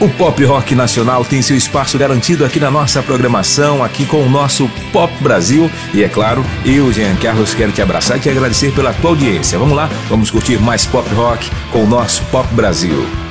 O pop rock nacional tem seu espaço garantido aqui na nossa programação, aqui com o nosso Pop Brasil. E é claro, eu, Jean Carlos, quero te abraçar e te agradecer pela tua audiência. Vamos lá, vamos curtir mais pop rock com o nosso Pop Brasil.